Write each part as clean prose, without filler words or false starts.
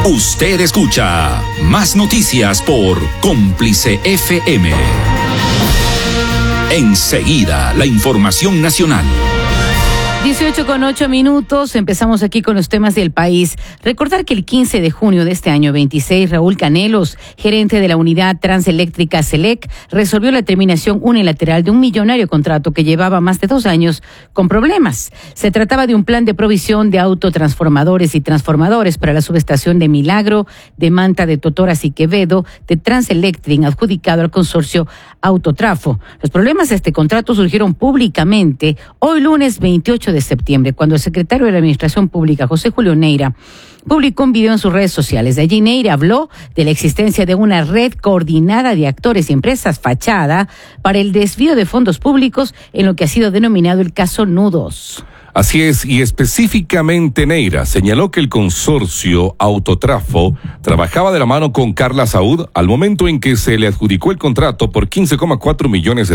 Usted escucha Más Noticias por Cómplice FM. Enseguida, la información nacional. 18:08. Empezamos aquí con los temas del país. Recordar que el 15 de junio de este año 26, Raúl Canelos, gerente de la unidad transeléctrica SELEC, resolvió la terminación unilateral de un millonario contrato que llevaba más de 2 años con problemas. Se trataba de un plan de provisión de autotransformadores y transformadores para la subestación de Milagro, de Manta, de Totoras y Quevedo, de Transelectric, adjudicado al consorcio Autotrafo. Los problemas de este contrato surgieron públicamente hoy lunes 28 de septiembre, cuando el secretario de la Administración Pública, José Julio Neira, publicó un video en sus redes sociales. De allí Neira habló de la existencia de una red coordinada de actores y empresas fachada para el desvío de fondos públicos en lo que ha sido denominado el caso Nudos. Así es, y específicamente Neira señaló que el consorcio Autotrafo trabajaba de la mano con Carla Saúd al momento en que se le adjudicó el contrato por $15,4 millones.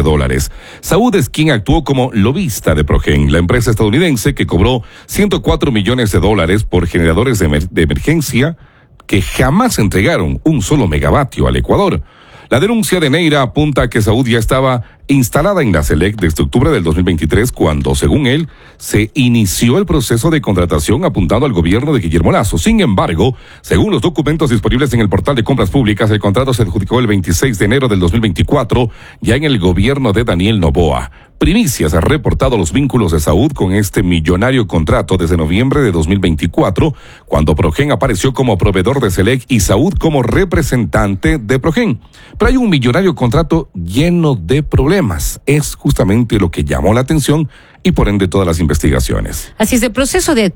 Saúd es quien actuó como lobista de Progen, la empresa estadounidense que cobró $104 millones por generadores de emergencia que jamás entregaron un solo megavatio al Ecuador. La denuncia de Neira apunta a que Saúd ya estaba instalada en la SELEC desde octubre del 2023, cuando, según él, se inició el proceso de contratación apuntando al gobierno de Guillermo Lasso. Sin embargo, según los documentos disponibles en el portal de compras públicas, el contrato se adjudicó el 26 de enero del 2024, ya en el gobierno de Daniel Noboa. Primicias ha reportado los vínculos de Saúd con este millonario contrato desde noviembre de 2024, cuando Progen apareció como proveedor de SELEC y Saúd como representante de Progen. Pero hay un millonario contrato lleno de problemas. Es justamente lo que llamó la atención y por ende todas las investigaciones. Así es, el proceso de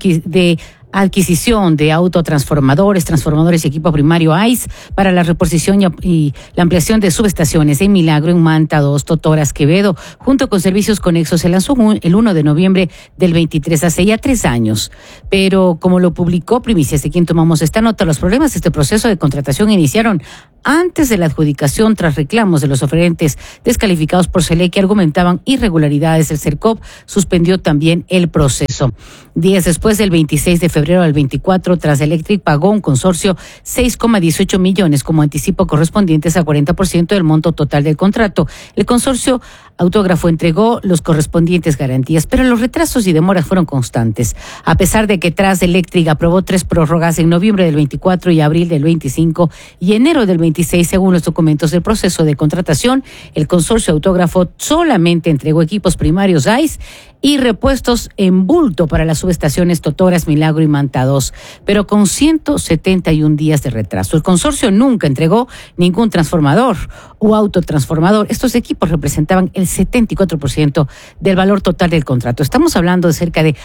adquisición de autotransformadores, transformadores y equipo primario AIS para la reposición y la ampliación de subestaciones en Milagro, en Manta, Totoras, Quevedo, junto con servicios conexos, se lanzó el 1 de noviembre del 23, hace ya 3 años. Pero como lo publicó Primicias, de quien tomamos esta nota, los problemas de este proceso de contratación iniciaron antes de la adjudicación tras reclamos de los oferentes descalificados por SELEC que argumentaban irregularidades. El CERCOP suspendió también el proceso. Días después, del 26 de febrero al 24, Transelectric pagó un consorcio 6,18 millones como anticipo correspondientes a 40% del monto total del contrato. El consorcio Autógrafo entregó los correspondientes garantías, pero los retrasos y demoras fueron constantes. A pesar de que Transelectric aprobó 3 prórrogas en noviembre del 24 y abril del 25 y enero del 26, según los documentos del proceso de contratación, el consorcio Autógrafo solamente entregó equipos primarios AIS y repuestos en bulto para las subestaciones Totoras, Milagro y Manta 2, pero con 171 días de retraso. El consorcio nunca entregó ningún transformador o autotransformador. Estos equipos representaban el 74% del valor total del contrato. Estamos hablando de cerca de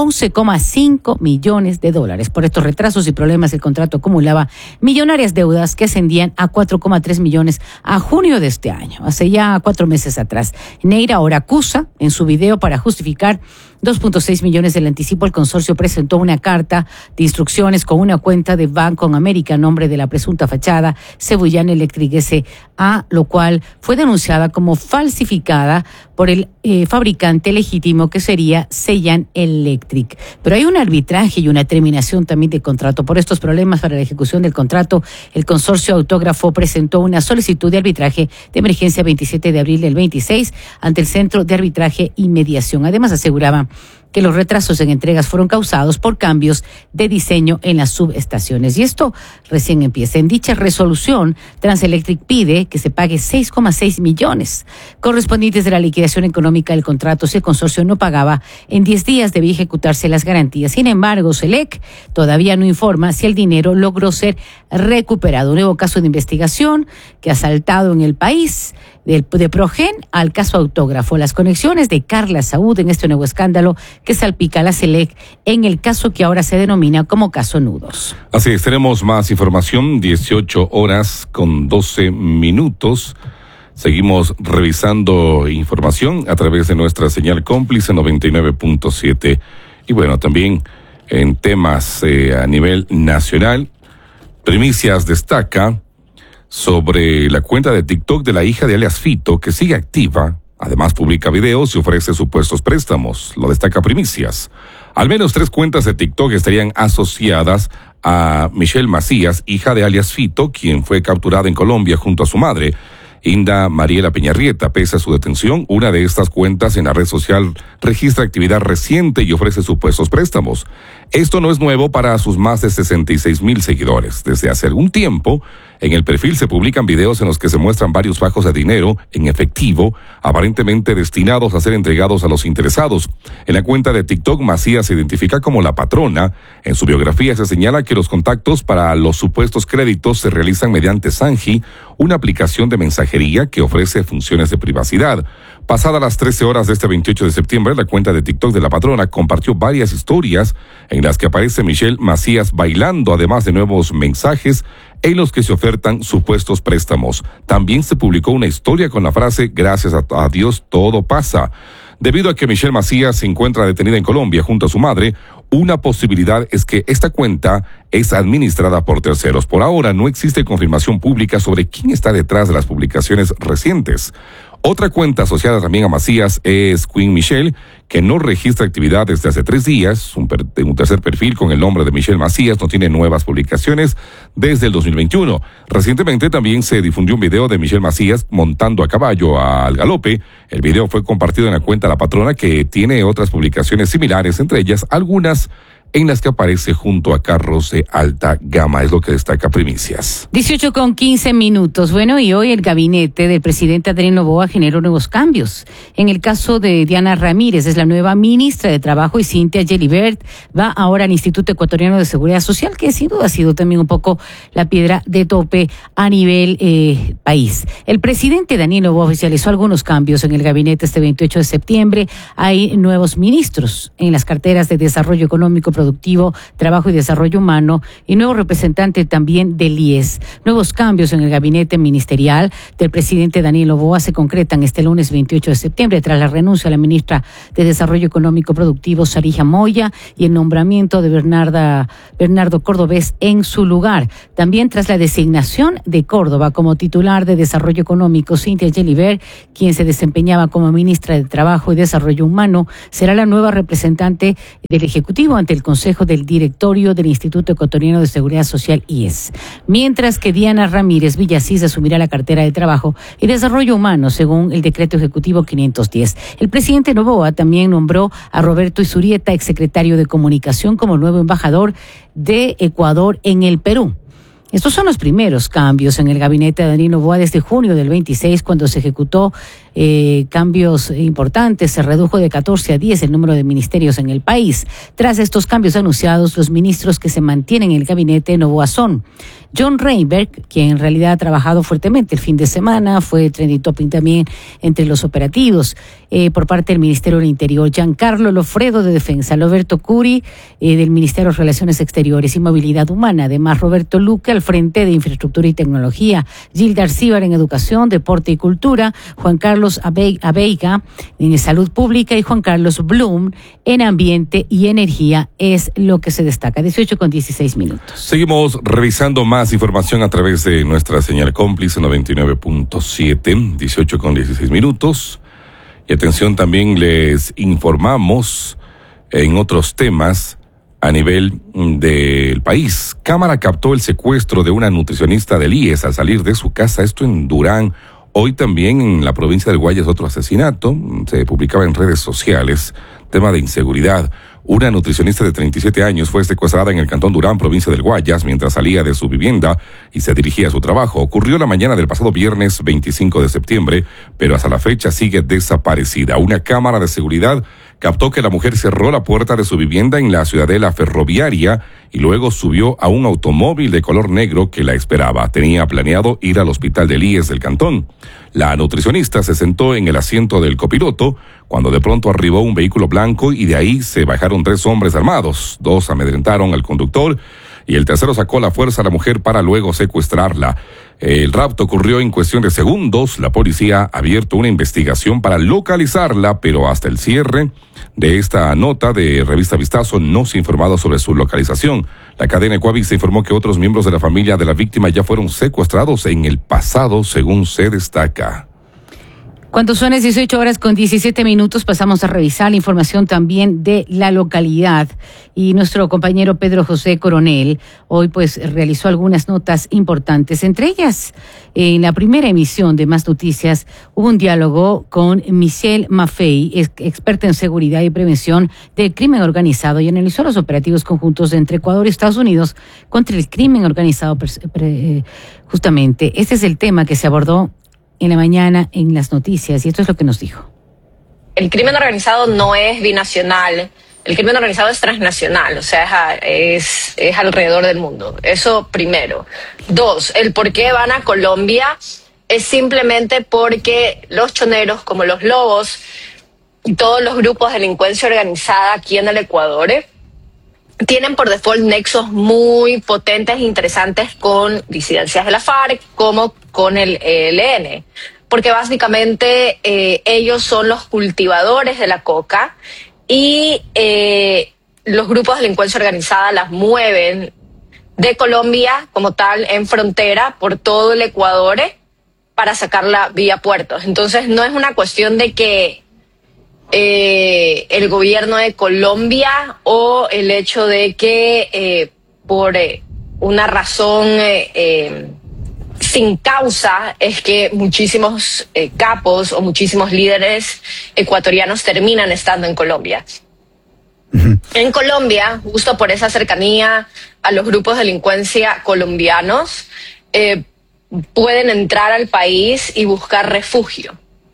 $11,5 millones. Por estos retrasos y problemas, el contrato acumulaba millonarias deudas que ascendían a 4,3 millones a junio de este año, hace ya 4 meses atrás. Neira ahora acusa en su video para justificar 2.6 millones del anticipo. El consorcio presentó una carta de instrucciones con una cuenta de Banco América a nombre de la presunta fachada Cebullán Electric S.A., lo cual fue denunciada como falsificada por el fabricante legítimo que sería Ceyan Electric. Pero hay un arbitraje y una terminación también de contrato. Por estos problemas para la ejecución del contrato, el consorcio Autógrafo presentó una solicitud de arbitraje de emergencia 27 de abril del 26 ante el Centro de Arbitraje y Mediación. Además, aseguraba que los retrasos en entregas fueron causados por cambios de diseño en las subestaciones. Y esto recién empieza. En dicha resolución, Transelectric pide que se pague 6,6 millones correspondientes de la liquidación económica del contrato. Si el consorcio no pagaba, en 10 días debía ejecutarse las garantías. Sin embargo, SELEC todavía no informa si el dinero logró ser recuperado. Un nuevo caso de investigación que ha saltado en el país, de Progen al caso Autógrafo. Las conexiones de Carla Saúd en este nuevo escándalo que salpica a la SELEC en el caso que ahora se denomina como caso Nudos. Así es, tenemos más información, 18:12. Seguimos revisando información a través de nuestra señal cómplice 99.7. Y bueno, también en temas a nivel nacional, Primicias destaca sobre la cuenta de TikTok de la hija de alias Fito, que sigue activa. Además, publica videos y ofrece supuestos préstamos. Lo destaca Primicias. Al menos 3 cuentas de TikTok estarían asociadas a Michelle Macías, hija de alias Fito, quien fue capturada en Colombia junto a su madre, Inda Mariela Peñarrieta. Pese a su detención, una de estas cuentas en la red social registra actividad reciente y ofrece supuestos préstamos. Esto no es nuevo para sus más de 66,000 seguidores. Desde hace algún tiempo, en el perfil se publican videos en los que se muestran varios fajos de dinero en efectivo, aparentemente destinados a ser entregados a los interesados. En la cuenta de TikTok, Macías se identifica como la patrona. En su biografía se señala que los contactos para los supuestos créditos se realizan mediante Sanji, una aplicación de mensajería que ofrece funciones de privacidad. Pasadas las 13 horas de este 28 de septiembre, la cuenta de TikTok de la patrona compartió varias historias en las que aparece Michelle Macías bailando, además de nuevos mensajes en los que se ofertan supuestos préstamos. También se publicó una historia con la frase "gracias a Dios todo pasa". Debido a que Michelle Macías se encuentra detenida en Colombia junto a su madre, una posibilidad es que esta cuenta es administrada por terceros. Por ahora no existe confirmación pública sobre quién está detrás de las publicaciones recientes. Otra cuenta asociada también a Macías es Queen Michelle, que no registra actividad desde hace 3 días. Un tercer perfil con el nombre de Michelle Macías no tiene nuevas publicaciones desde el 2021. Recientemente también se difundió un video de Michelle Macías montando a caballo al galope. El video fue compartido en la cuenta La Patrona, que tiene otras publicaciones similares, entre ellas algunas en las que aparece junto a carros de alta gama. Es lo que destaca Primicias. 18:15. Bueno, y hoy el gabinete del presidente Adrián Noboa generó nuevos cambios. En el caso de Diana Ramírez, es la nueva ministra de Trabajo, y Cintia Gelibert va ahora al Instituto Ecuatoriano de Seguridad Social, que sin duda ha sido también un poco la piedra de tope a nivel país. El presidente Daniel Noboa oficializó algunos cambios en el gabinete este 28 de septiembre. Hay nuevos ministros en las carteras de Desarrollo Económico, Productivo, Trabajo y Desarrollo Humano, y nuevo representante también del IES. Nuevos cambios en el gabinete ministerial del presidente Daniel Noboa se concretan este lunes 28 de septiembre tras la renuncia a la ministra de Desarrollo Económico Productivo, Sarija Moya, y el nombramiento de Bernardo Cordobés en su lugar. También tras la designación de Córdoba como titular de Desarrollo Económico, Cintia Gelibert, quien se desempeñaba como ministra de Trabajo y Desarrollo Humano, será la nueva representante del Ejecutivo ante el Consejo del Directorio del Instituto Ecuatoriano de Seguridad Social, IES. Mientras que Diana Ramírez Villasís asumirá la cartera de Trabajo y Desarrollo Humano, según el Decreto Ejecutivo 510. El presidente Noboa también nombró a Roberto Izurieta, exsecretario de Comunicación, como nuevo embajador de Ecuador en el Perú. Estos son los primeros cambios en el gabinete de Daniel Noboa desde junio del 26, cuando se ejecutó cambios importantes. Se redujo de 14 a 10 el número de ministerios en el país. Tras estos cambios anunciados, los ministros que se mantienen en el gabinete de Noboa son John Reinberg, quien en realidad ha trabajado fuertemente el fin de semana, fue trending topic también entre los operativos por parte del Ministerio del Interior. Giancarlo Lofredo, de Defensa. Roberto Curi, del Ministerio de Relaciones Exteriores y Movilidad Humana. Además, Roberto Luque al frente de Infraestructura y Tecnología. Gilda Arcíbar en Educación, Deporte y Cultura. Juan Carlos Abeiga en Salud Pública, y Juan Carlos Blum en Ambiente y Energía. Es lo que se destaca. 18:16. Seguimos revisando más información a través de nuestra señal cómplice 99.7, 18:16. Y atención, también les informamos en otros temas a nivel del país. Cámara captó el secuestro de una nutricionista del IES al salir de su casa, esto en Durán. Hoy también en la provincia del Guayas otro asesinato, se publicaba en redes sociales, tema de inseguridad. Una nutricionista de 37 años fue secuestrada en el cantón Durán, provincia del Guayas, mientras salía de su vivienda y se dirigía a su trabajo. Ocurrió la mañana del pasado viernes 25 de septiembre, pero hasta la fecha sigue desaparecida. Una cámara de seguridad captó que la mujer cerró la puerta de su vivienda en la ciudadela ferroviaria y luego subió a un automóvil de color negro que la esperaba. Tenía planeado ir al hospital del IES del cantón. La nutricionista se sentó en el asiento del copiloto cuando de pronto arribó un vehículo blanco y de ahí se bajaron 3 hombres armados. 2 amedrentaron al conductor y el tercero sacó a la fuerza a la mujer para luego secuestrarla. El rapto ocurrió en cuestión de segundos. La policía ha abierto una investigación para localizarla, pero hasta el cierre de esta nota de Revista Vistazo no se ha informado sobre su localización. La cadena Ecuavisa informó que otros miembros de la familia de la víctima ya fueron secuestrados en el pasado, según se destaca. Cuando son las 18:17, pasamos a revisar la información también de la localidad. Y nuestro compañero Pedro José Coronel hoy pues realizó algunas notas importantes. Entre ellas, en la primera emisión de Más Noticias hubo un diálogo con Michelle Maffei, experta en seguridad y prevención del crimen organizado, y analizó los operativos conjuntos entre Ecuador y Estados Unidos contra el crimen organizado. Justamente, este es el tema que se abordó en la mañana en las noticias, y esto es lo que nos dijo. El crimen organizado no es binacional, el crimen organizado es transnacional, o sea, es alrededor del mundo. Eso primero. 2, el por qué van a Colombia es simplemente porque los choneros, como los lobos y todos los grupos de delincuencia organizada aquí en el Ecuador, tienen por default nexos muy potentes e interesantes con disidencias de la FARC, como con el ELN, porque básicamente ellos son los cultivadores de la coca y los grupos de delincuencia organizada las mueven de Colombia como tal en frontera por todo el Ecuador para sacarla vía puertos. Entonces no es una cuestión de que el gobierno de Colombia o el hecho de que por una razón sin causa es que muchísimos capos o muchísimos líderes ecuatorianos terminan estando en Colombia. En Colombia, justo por esa cercanía a los grupos de delincuencia colombianos, pueden entrar al país y buscar refugio.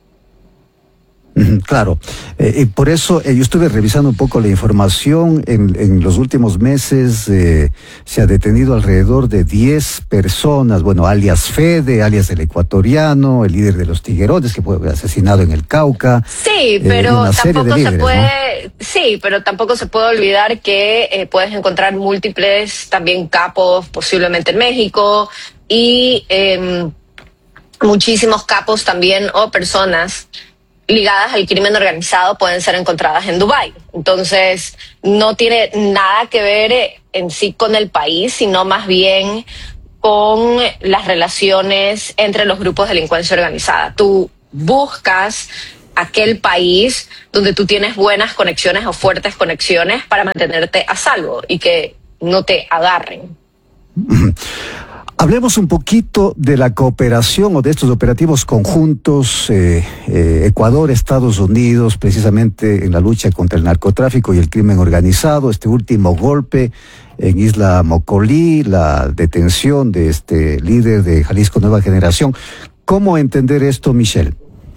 Claro, y por eso yo estuve revisando un poco la información. En los últimos meses se ha detenido alrededor de 10 personas, bueno, alias Fede, alias el ecuatoriano, el líder de los Tiguerones, que fue asesinado en el Cauca. Sí, pero tampoco líderes, se puede, ¿no? Sí, pero tampoco se puede olvidar que puedes encontrar múltiples también capos, posiblemente en México, y muchísimos capos también o personas ligadas al crimen organizado pueden ser encontradas en Dubái. Entonces, no tiene nada que ver en sí con el país, sino más bien con las relaciones entre los grupos de delincuencia organizada. Tú buscas aquel país donde tú tienes buenas conexiones o fuertes conexiones para mantenerte a salvo y que no te agarren. Hablemos un poquito de la cooperación o de estos operativos conjuntos Ecuador, Estados Unidos, precisamente en la lucha contra el narcotráfico y el crimen organizado. Este último golpe en Isla Mocolí, la detención de este líder de Jalisco Nueva Generación. ¿Cómo entender esto, Michelle?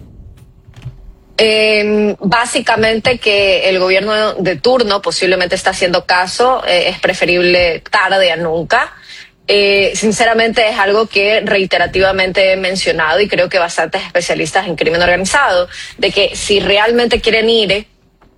Básicamente que el gobierno de turno posiblemente está haciendo caso, es preferible tarde a nunca. Sinceramente es algo que reiterativamente he mencionado y creo que bastantes especialistas en crimen organizado, de que si realmente quieren ir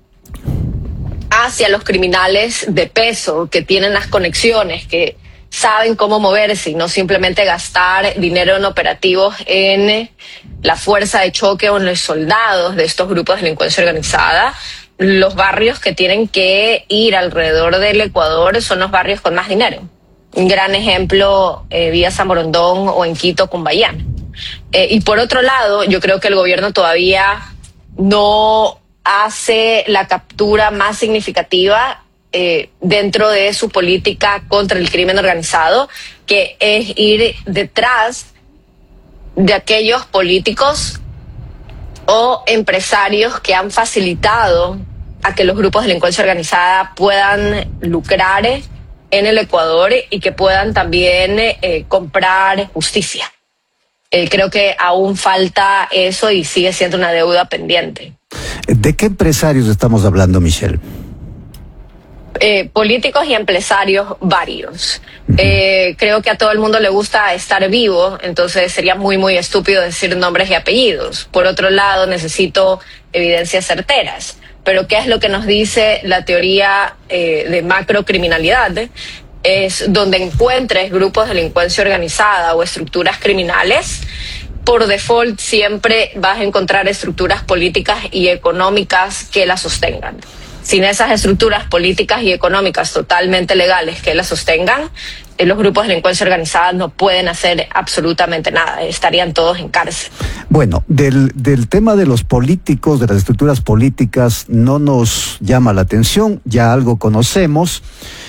hacia los criminales de peso, que tienen las conexiones, que saben cómo moverse y no simplemente gastar dinero en operativos en la fuerza de choque o en los soldados de estos grupos de delincuencia organizada, los barrios que tienen que ir alrededor del Ecuador son los barrios con más dinero. Un gran ejemplo, vía San Borondón o en Quito, Cumbayán. Y por otro lado, yo creo que el gobierno todavía no hace la captura más significativa dentro de su política contra el crimen organizado, que es ir detrás de aquellos políticos o empresarios que han facilitado a que los grupos de delincuencia organizada puedan lucrar en el Ecuador y que puedan también comprar justicia. Creo que aún falta eso y sigue siendo una deuda pendiente. ¿De qué empresarios estamos hablando, Michelle? Políticos y empresarios varios. Creo que a todo el mundo le gusta estar vivo, entonces sería muy, muy estúpido decir nombres y apellidos. Por otro lado, necesito evidencias certeras. Pero ¿qué es lo que nos dice la teoría de macrocriminalidad? Es donde encuentres grupos de delincuencia organizada o estructuras criminales, por default siempre vas a encontrar estructuras políticas y económicas que las sostengan. sin esas estructuras políticas y económicas totalmente legales que las sostengan, los grupos de delincuencia organizada no pueden hacer absolutamente nada, estarían todos en cárcel. Bueno, del tema de los políticos, de las estructuras políticas, no nos llama la atención, ya algo conocemos,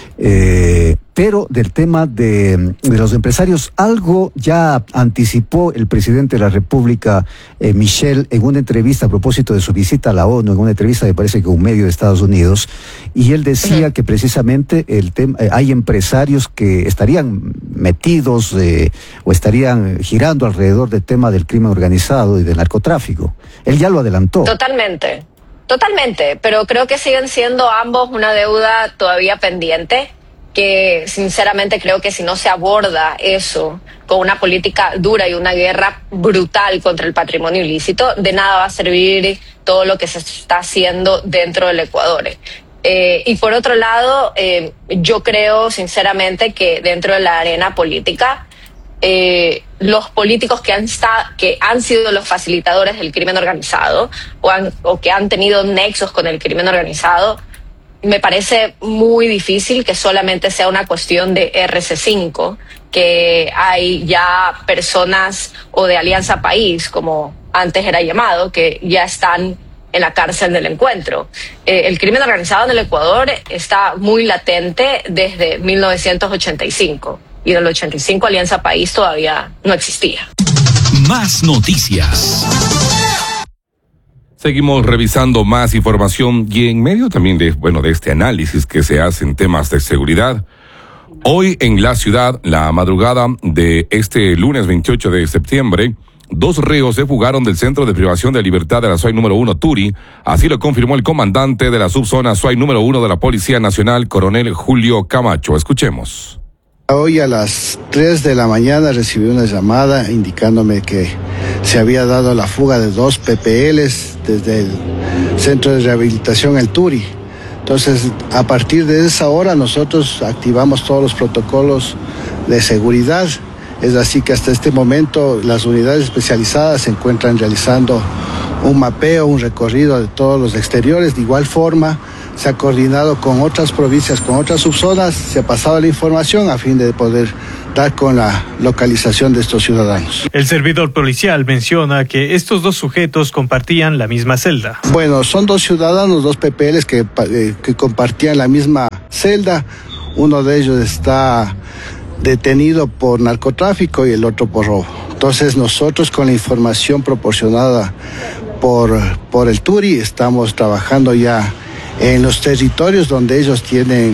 pero del tema de los empresarios, algo ya anticipó el presidente de la República, Michel, en una entrevista a propósito de su visita a la ONU, en una entrevista me parece que un medio de Estados Unidos, y él decía que precisamente el tema, hay empresarios que estarían metidos o estarían girando alrededor del tema del crimen organizado y del narcotráfico. Él ya lo adelantó. Totalmente, pero creo que siguen siendo ambos una deuda todavía pendiente, que sinceramente creo que si no se aborda eso con una política dura y una guerra brutal contra el patrimonio ilícito, de nada va a servir todo lo que se está haciendo dentro del Ecuador. Y por otro lado, yo creo sinceramente que dentro de la arena política, los políticos que han sido los facilitadores del crimen organizado o que han tenido nexos con el crimen organizado, me parece muy difícil que solamente sea una cuestión de RC5, que hay ya personas o de Alianza País, como antes era llamado, que ya están en la cárcel del encuentro. El crimen organizado en el Ecuador está muy latente desde 1985 y en el 85 Alianza País todavía no existía. Más noticias. Seguimos revisando más información y en medio también de este análisis que se hace en temas de seguridad. Hoy en la ciudad, la madrugada de este lunes 28 de septiembre, 2 reos se fugaron del Centro de Privación de Libertad de la SUAY número 1 Turi. Así lo confirmó el comandante de la subzona SUAY número 1 de la Policía Nacional, coronel Julio Camacho. Escuchemos. Hoy a las 3 de la mañana recibí una llamada indicándome que se había dado la fuga de 2 PPLs desde el Centro de Rehabilitación El Turi. Entonces, a partir de esa hora nosotros activamos todos los protocolos de seguridad. Es así que hasta este momento las unidades especializadas se encuentran realizando un mapeo, un recorrido de todos los exteriores. De igual forma, se ha coordinado con otras provincias, con otras subzonas, se ha pasado la información a fin de poder dar con la localización de estos ciudadanos. El servidor policial menciona que estos 2 sujetos compartían la misma celda. Bueno, son 2 ciudadanos, 2 PPLs que compartían la misma celda. Uno de ellos está detenido por narcotráfico y el otro por robo. Entonces nosotros, con la información proporcionada por el Turi, estamos trabajando ya en los territorios donde ellos tienen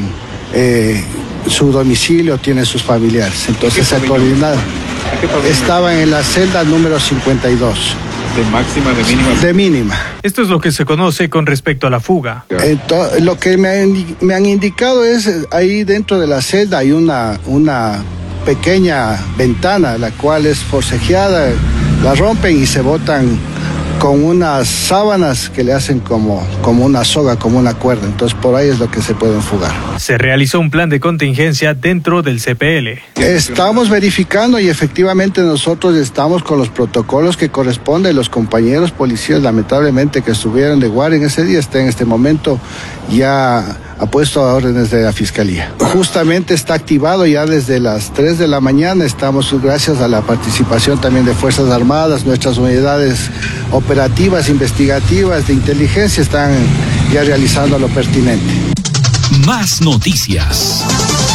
su domicilio, tienen sus familiares. Entonces se ha coordinado. Estaban en la celda número 52. ¿De máxima, de mínima? De mínima. Esto es lo que se conoce con respecto a la fuga. Lo que me han indicado es, ahí dentro de la celda hay una pequeña ventana, la cual es forcejeada, la rompen y se botan con unas sábanas que le hacen como una soga, como una cuerda. Entonces por ahí es lo que se pueden fugar. Se realizó un plan de contingencia dentro del CPL. Estamos verificando y efectivamente nosotros estamos con los protocolos que corresponden. Los compañeros policías, lamentablemente, que estuvieron de guardia en ese día, está en este momento ya ha puesto a órdenes de la Fiscalía. Justamente está activado ya desde las 3 de la mañana. Estamos, gracias a la participación también de Fuerzas Armadas, nuestras unidades operativas, investigativas, de inteligencia, están ya realizando lo pertinente. Más noticias.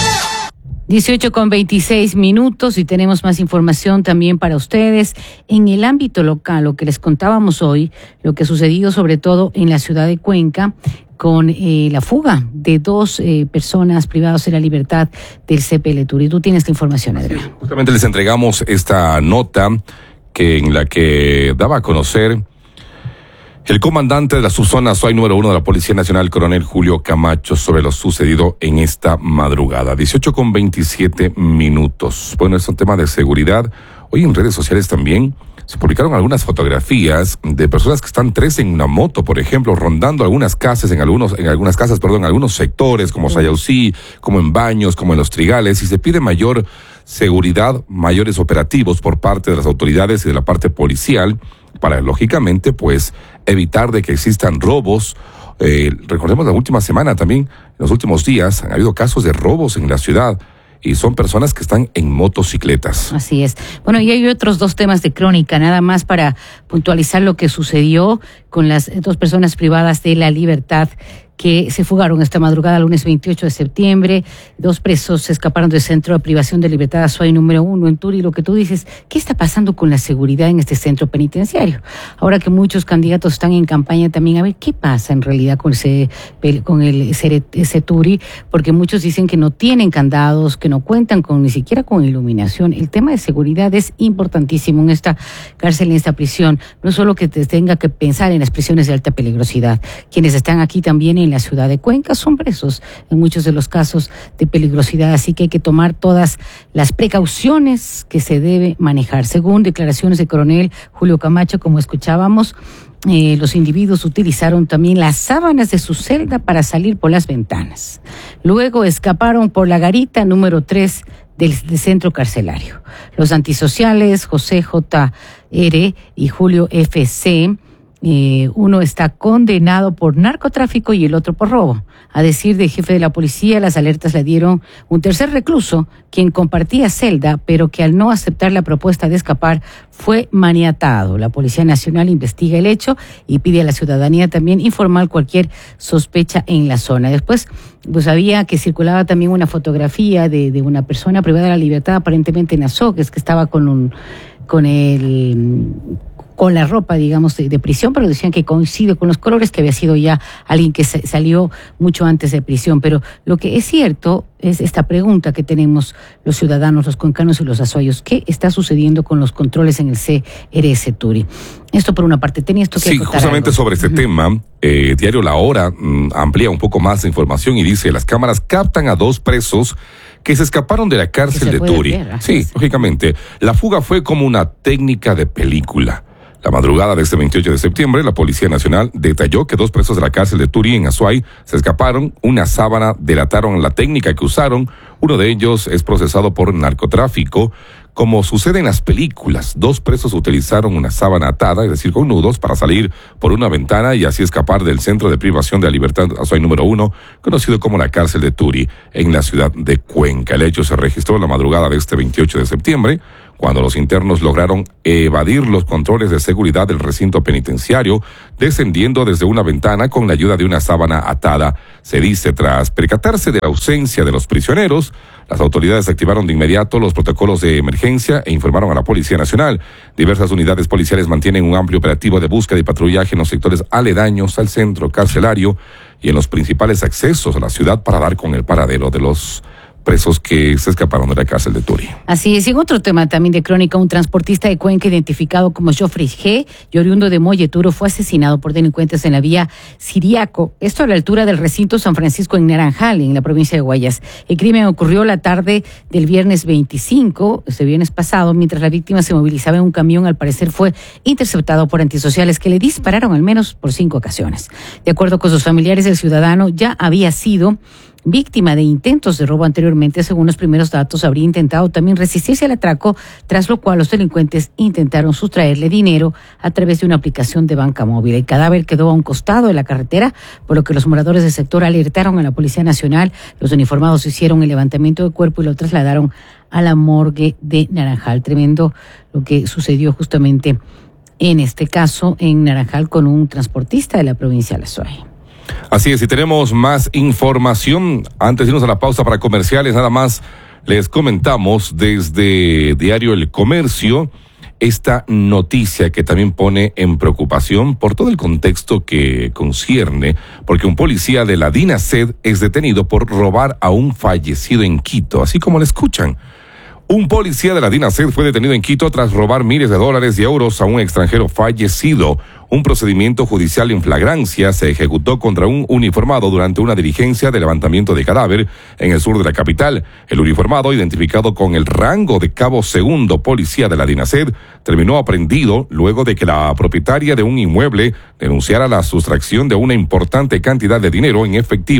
18:26 y tenemos más información también para ustedes. En el ámbito local, lo que les contábamos hoy, lo que ha sucedido sobre todo en la ciudad de Cuenca, con la fuga de 2 personas privadas de la libertad del CPL Turi. Tú tienes la información, Adrián. Justamente les entregamos esta nota en la que daba a conocer el comandante de la subzona SUAY número 1 de la Policía Nacional, coronel Julio Camacho, sobre lo sucedido en esta madrugada. 18:27. Bueno, es un tema de seguridad. Hoy en redes sociales también se publicaron algunas fotografías de personas que están 3 en una moto, por ejemplo, rondando algunas casas, en algunos sectores, como Sayausí, como en Baños, como en Los Trigales, y se pide mayor seguridad, mayores operativos por parte de las autoridades y de la parte policial, para, lógicamente, pues, evitar de que existan robos Recordemos la última semana también, en los últimos días, han habido casos de robos en la ciudad. Y son personas que están en motocicletas. Así es. Bueno, y hay otros 2 temas de crónica, nada más para puntualizar lo que sucedió con las 2 personas privadas de la libertad que se fugaron esta madrugada, lunes 28 de septiembre. 2 presos se escaparon del centro de privación de libertad Azuay número 1 en Turi. Lo que tú dices, ¿qué está pasando con la seguridad en este centro penitenciario? Ahora que muchos candidatos están en campaña también, a ver qué pasa en realidad con ese Turi, porque muchos dicen que no tienen candados, que no cuentan ni siquiera con iluminación. El tema de seguridad es importantísimo en esta cárcel, en esta prisión. No solo que te tenga que pensar en las prisiones de alta peligrosidad. Quienes están aquí también en la ciudad de Cuenca son presos en muchos de los casos de peligrosidad, así que hay que tomar todas las precauciones que se debe manejar. Según declaraciones del coronel Julio Camacho, como escuchábamos, los individuos utilizaron también las sábanas de su celda para salir por las ventanas. Luego escaparon por la garita número 3 del centro carcelario. Los antisociales José J.R. y Julio F.C., uno está condenado por narcotráfico y el otro por robo. A decir del jefe de la policía, las alertas le dieron un tercer recluso, quien compartía celda, pero que al no aceptar la propuesta de escapar, fue maniatado. La Policía Nacional investiga el hecho y pide a la ciudadanía también informar cualquier sospecha en la zona. Después, pues había que circulaba también una fotografía de una persona privada de la libertad, aparentemente en Azogues, que estaba con la ropa, digamos, de prisión, pero decían que coincide con los colores, que había sido ya alguien que salió mucho antes de prisión. Pero lo que es cierto es esta pregunta que tenemos los ciudadanos, los cuencanos y los azuayos. ¿Qué está sucediendo con los controles en el CRS Turi? Esto por una parte. Tenía esto que Sí, justamente algo sobre este tema, Diario La Hora amplía un poco más de información y dice: las cámaras captan a 2 presos que se escaparon de la cárcel de Turi. Sí, lógicamente. La fuga fue como una técnica de película. La madrugada de este 28 de septiembre, la Policía Nacional detalló que 2 presos de la cárcel de Turi en Azuay se escaparon. Una sábana delataron la técnica que usaron. Uno de ellos es procesado por narcotráfico. Como sucede en las películas, 2 presos utilizaron una sábana atada, es decir, con nudos, para salir por una ventana y así escapar del centro de privación de la libertad Azuay número 1, conocido como la cárcel de Turi, en la ciudad de Cuenca. El hecho se registró en la madrugada de este 28 de septiembre, cuando los internos lograron evadir los controles de seguridad del recinto penitenciario, descendiendo desde una ventana con la ayuda de una sábana atada. Se dice, tras percatarse de la ausencia de los prisioneros, las autoridades activaron de inmediato los protocolos de emergencia e informaron a la Policía Nacional. Diversas unidades policiales mantienen un amplio operativo de búsqueda y patrullaje en los sectores aledaños al centro carcelario y en los principales accesos a la ciudad para dar con el paradero de los presos que se escaparon de la cárcel de Turi. Así es, y en otro tema también de crónica, un transportista de Cuenca identificado como Joffrey G., y oriundo de Molleturo, fue asesinado por delincuentes en la vía Siriaco, esto a la altura del recinto San Francisco en Naranjal, en la provincia de Guayas. El crimen ocurrió la tarde del viernes 25, este viernes pasado, mientras la víctima se movilizaba en un camión. Al parecer fue interceptado por antisociales que le dispararon al menos por 5 ocasiones. De acuerdo con sus familiares, el ciudadano ya había sido víctima de intentos de robo anteriormente. Según los primeros datos, habría intentado también resistirse al atraco, tras lo cual los delincuentes intentaron sustraerle dinero a través de una aplicación de banca móvil. El cadáver quedó a un costado de la carretera, por lo que los moradores del sector alertaron a la Policía Nacional. Los uniformados hicieron el levantamiento del cuerpo y lo trasladaron a la morgue de Naranjal. Tremendo lo que sucedió justamente en este caso en Naranjal con un transportista de la provincia de Azuay. Así es, y tenemos más información. Antes de irnos a la pausa para comerciales, nada más les comentamos desde Diario El Comercio esta noticia que también pone en preocupación por todo el contexto que concierne, porque un policía de la DINASED es detenido por robar a un fallecido en Quito, así como lo escuchan. Un policía de la DINASED fue detenido en Quito tras robar miles de dólares y euros a un extranjero fallecido. Un procedimiento judicial en flagrancia se ejecutó contra un uniformado durante una diligencia de levantamiento de cadáver en el sur de la capital. El uniformado, identificado con el rango de cabo segundo policía de la DINASED, terminó aprehendido luego de que la propietaria de un inmueble denunciara la sustracción de una importante cantidad de dinero en efectivo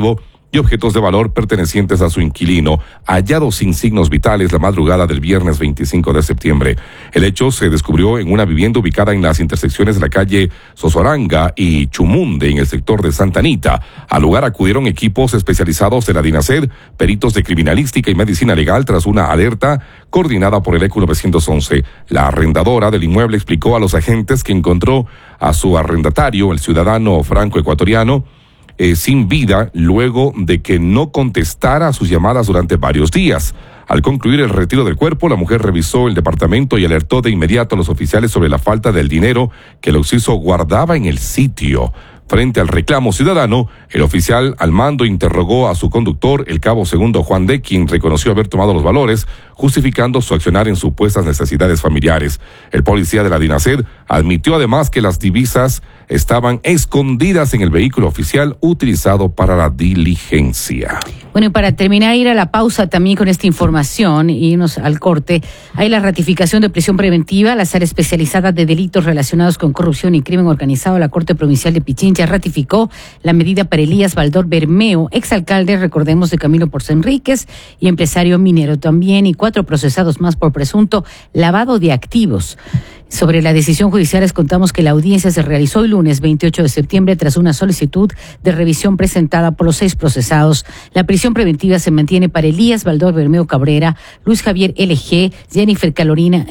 y objetos de valor pertenecientes a su inquilino, hallados sin signos vitales la madrugada del viernes 25 de septiembre. El hecho se descubrió en una vivienda ubicada en las intersecciones de la calle Sosoranga y Chumunde, en el sector de Santa Anita. Al lugar acudieron equipos especializados de la DINASED, peritos de criminalística y medicina legal tras una alerta coordinada por el ECU 911. La arrendadora del inmueble explicó a los agentes que encontró a su arrendatario, el ciudadano franco-ecuatoriano, sin vida luego de que no contestara a sus llamadas durante varios días. Al concluir el retiro del cuerpo, la mujer revisó el departamento y alertó de inmediato a los oficiales sobre la falta del dinero que el occiso guardaba en el sitio. Frente al reclamo ciudadano, el oficial al mando interrogó a su conductor, el cabo segundo Juan D., quien reconoció haber tomado los valores, justificando su accionar en supuestas necesidades familiares. El policía de la DINASED admitió además que las divisas estaban escondidas en el vehículo oficial utilizado para la diligencia. Bueno, y para terminar, ir a la pausa también con esta información y irnos al corte. Hay la ratificación de prisión preventiva. La Sala Especializada de Delitos Relacionados con Corrupción y Crimen Organizado, la Corte Provincial de Pichincha, ratificó la medida para Elías Baldor Bermeo, exalcalde, recordemos, de Camilo Porzo Enríquez y empresario minero también, y 4 procesados más por presunto lavado de activos. Sobre la decisión judicial les contamos que la audiencia se realizó el lunes 28 de septiembre tras una solicitud de revisión presentada por los 6 procesados. La prisión preventiva se mantiene para Elías Baldor Bermeo Cabrera, Luis Javier LG, Jennifer Carolina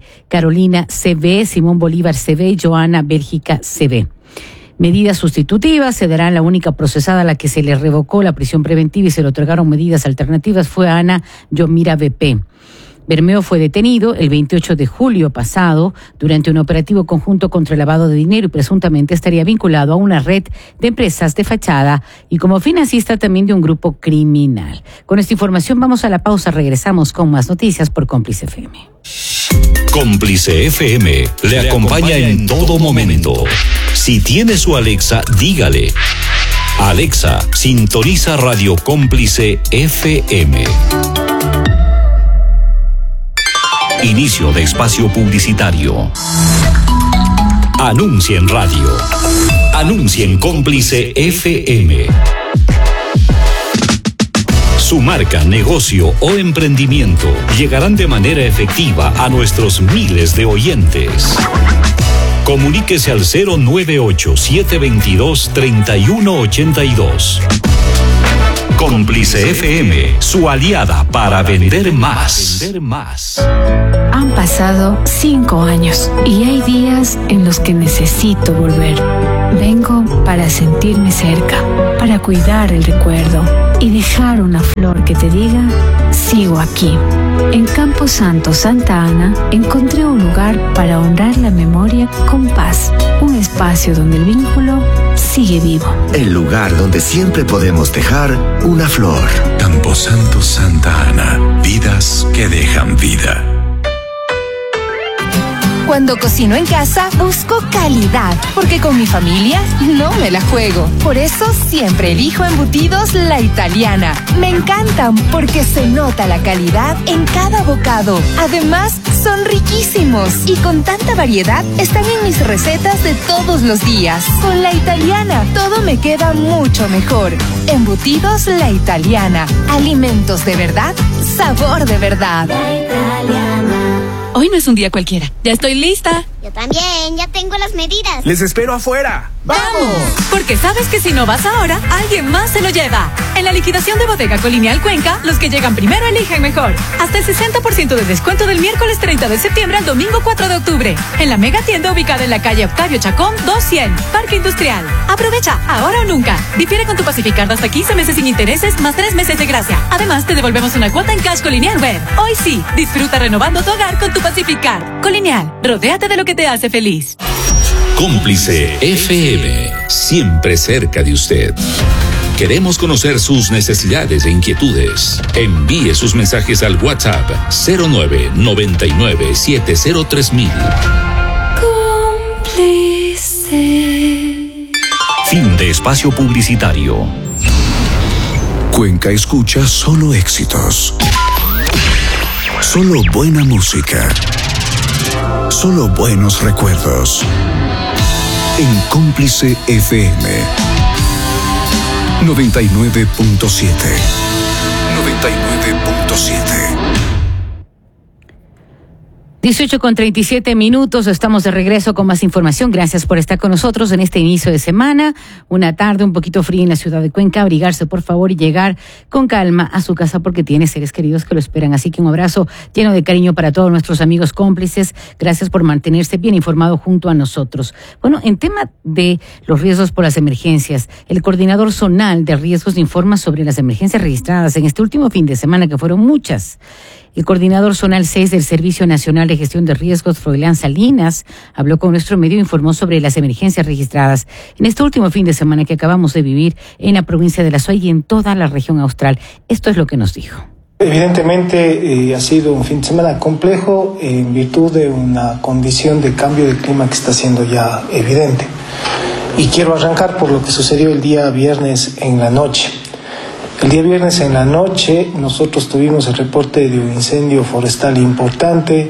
CB, Simón Bolívar CB y Joana Bélgica CB. Medidas sustitutivas se dará a la única procesada a la que se le revocó la prisión preventiva y se le otorgaron medidas alternativas fue a Ana Yomira BP. Bermeo fue detenido el 28 de julio pasado durante un operativo conjunto contra el lavado de dinero y presuntamente estaría vinculado a una red de empresas de fachada y como financista también de un grupo criminal. Con esta información vamos a la pausa, regresamos con más noticias por Cómplice FM. Cómplice FM le acompaña en todo momento. Si tiene su Alexa, dígale: Alexa, sintoniza Radio Cómplice FM. Inicio de espacio publicitario. Anuncia en radio. Anuncia en Cómplice FM. Su marca, negocio o emprendimiento llegarán de manera efectiva a nuestros miles de oyentes. Comuníquese al 098-722-3182. Cómplice FM, su aliada para vender más. Han pasado 5 años y hay días en los que necesito volver. Vengo para sentirme cerca, para cuidar el recuerdo y dejar una flor que te diga, sigo aquí. En Campo Santo, Santa Ana, encontré un lugar para honrar la memoria con paz. Un espacio donde el vínculo sigue vivo. El lugar donde siempre podemos dejar una flor. Campo Santo, Santa Ana. Vidas que dejan vida. Cuando cocino en casa, busco calidad, porque con mi familia no me la juego. Por eso siempre elijo embutidos La Italiana. Me encantan porque se nota la calidad en cada bocado. Además, son riquísimos y con tanta variedad están en mis recetas de todos los días. Con La Italiana, todo me queda mucho mejor. Embutidos La Italiana. Alimentos de verdad, sabor de verdad. La Italiana. Hoy no es un día cualquiera. Ya estoy lista. Yo también, ya tengo las medidas. Les espero afuera. ¡Vamos! Porque sabes que si no vas ahora, alguien más se lo lleva. En la liquidación de Bodega Colonial Cuenca, los que llegan primero eligen mejor. Hasta el 60% de descuento del miércoles 30 de septiembre al domingo 4 de octubre. En la mega tienda ubicada en la calle Octavio Chacón, 200, Parque Industrial. Aprovecha, ahora o nunca. Difiere con tu Pacificard hasta 15 meses sin intereses, más 3 meses de gracia. Además, te devolvemos una cuota en Cash Colonial Web. Hoy sí, disfruta renovando tu hogar con tu Pacificard. Colonial, rodéate de lo que te hace feliz. Cómplice FM, siempre cerca de usted. Queremos conocer sus necesidades e inquietudes. Envíe sus mensajes al WhatsApp 0999-703000. Cómplice. Fin de espacio publicitario. Cuenca escucha solo éxitos. Solo buena música. Solo buenos recuerdos. En Cómplice FM. 99.7. 99.7. (18:37) Estamos de regreso con más información. Gracias por estar con nosotros en este inicio de semana. Una tarde un poquito fría en la ciudad de Cuenca. Abrigarse, por favor, y llegar con calma a su casa porque tiene seres queridos que lo esperan. Así que un abrazo lleno de cariño para todos nuestros amigos cómplices. Gracias por mantenerse bien informado junto a nosotros. Bueno, en tema de los riesgos por las emergencias, el coordinador zonal de riesgos informa sobre las emergencias registradas en este último fin de semana, que fueron muchas. El coordinador zonal 6 del Servicio Nacional de Gestión de Riesgos, Froilán Salinas, habló con nuestro medio e informó sobre las emergencias registradas en este último fin de semana que acabamos de vivir en la provincia de La Suay y en toda la región austral. Esto es lo que nos dijo. Evidentemente ha sido un fin de semana complejo en virtud de una condición de cambio de clima que está siendo ya evidente. Y quiero arrancar por lo que sucedió el día viernes en la noche. El día viernes en la noche nosotros tuvimos el reporte de un incendio forestal importante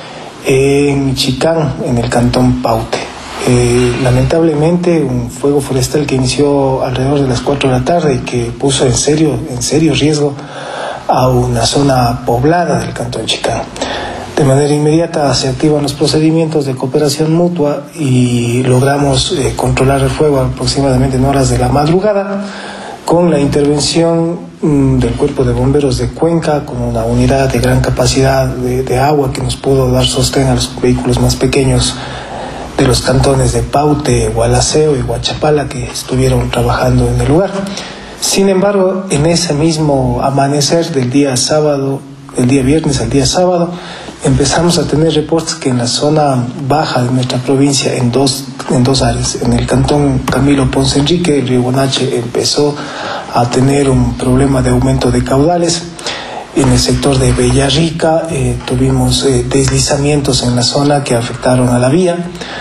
en Michicán, en el cantón Paute. Lamentablemente un fuego forestal que inició alrededor de las 4 de la tarde y que puso en serio riesgo a una zona poblada del cantón Chicán. De manera inmediata se activan los procedimientos de cooperación mutua y logramos controlar el fuego aproximadamente en horas de la madrugada, con la intervención del Cuerpo de Bomberos de Cuenca, con una unidad de gran capacidad de agua que nos pudo dar sostén a los vehículos más pequeños de los cantones de Paute, Gualaceo y Huachapala, que estuvieron trabajando en el lugar. Sin embargo, en ese mismo amanecer del día viernes al día sábado, empezamos a tener reportes que en la zona baja de nuestra provincia, en dos áreas, en el cantón Camilo Ponce Enrique, el río Guanache empezó a tener un problema de aumento de caudales. En el sector de Bellarrica tuvimos deslizamientos en la zona que afectaron a la vía.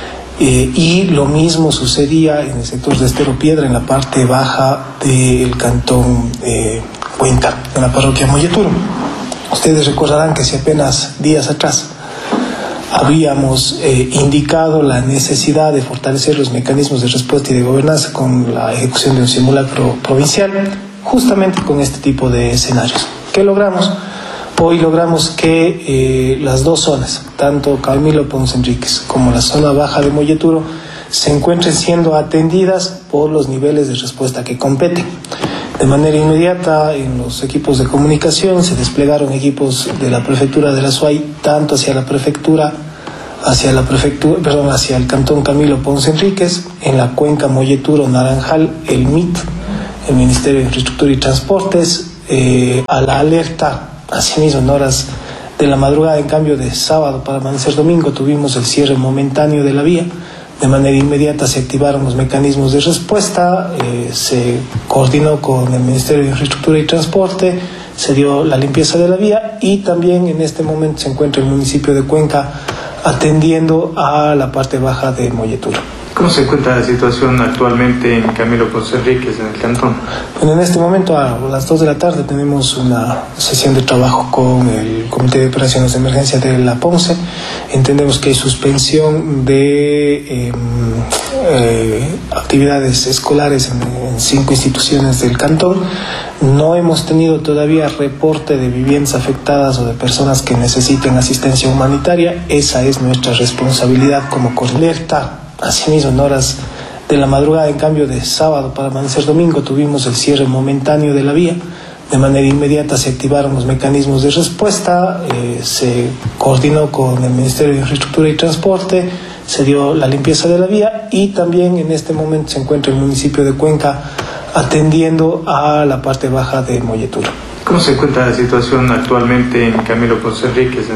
Y lo mismo sucedía en el sector de Estero Piedra, en la parte baja del cantón Cuenca, en la parroquia Molleturo. Ustedes recordarán que si apenas días atrás habíamos indicado la necesidad de fortalecer los mecanismos de respuesta y de gobernanza con la ejecución de un simulacro provincial, justamente con este tipo de escenarios. ¿Qué logramos? Hoy logramos que las dos zonas, tanto Camilo Ponce Enríquez como la zona baja de Molleturo, se encuentren siendo atendidas por los niveles de respuesta que competen. De manera inmediata, en los equipos de comunicación se desplegaron equipos de la prefectura de La Suay, tanto hacia el cantón Camilo Ponce Enríquez, en la cuenca Molleturo Naranjal, el MIT, el Ministerio de Infraestructura y Transportes, a la alerta. Asimismo, en horas de la madrugada, en cambio de sábado para amanecer domingo, tuvimos el cierre momentáneo de la vía. De manera inmediata se activaron los mecanismos de respuesta, se coordinó con el Ministerio de Infraestructura y Transporte, se dio la limpieza de la vía y también en este momento se encuentra el municipio de Cuenca atendiendo a la parte baja de Molleturo. ¿Cómo se encuentra la situación actualmente en Camilo Ponce Enríquez, en el cantón? Bueno, en este momento a las 2 de la tarde tenemos una sesión de trabajo con el Comité de Operaciones de Emergencia de La Ponce. Entendemos que hay suspensión de actividades escolares en 5 instituciones del cantón. No hemos tenido todavía reporte de viviendas afectadas o de personas que necesiten asistencia humanitaria. Esa es nuestra responsabilidad como coordinador. Asimismo, en horas de la madrugada, en cambio de sábado para amanecer domingo, tuvimos el cierre momentáneo de la vía. De manera inmediata se activaron los mecanismos de respuesta, se coordinó con el Ministerio de Infraestructura y Transporte, se dio la limpieza de la vía y también en este momento se encuentra el municipio de Cuenca atendiendo a la parte baja de Molleturo. ¿Cómo se encuentra la situación actualmente en Camilo Ponce Enríquez?